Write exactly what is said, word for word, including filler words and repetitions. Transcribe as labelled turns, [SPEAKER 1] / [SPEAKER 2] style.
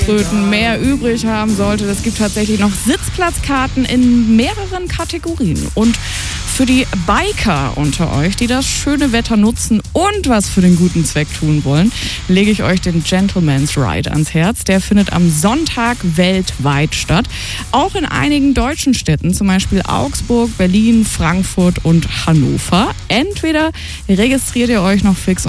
[SPEAKER 1] Tröten mehr übrig haben sollte. Es gibt tatsächlich noch Sitzplatzkarten in mehreren Kategorien. Und für die Biker unter euch, die das schöne Wetter nutzen und was für den guten Zweck tun wollen, lege ich euch den Gentleman's Ride ans Herz. Der findet am Sonntag weltweit statt. Auch in einigen deutschen Städten, zum Beispiel Augsburg, Berlin, Frankfurt und Hannover. Entweder registriert ihr euch noch fix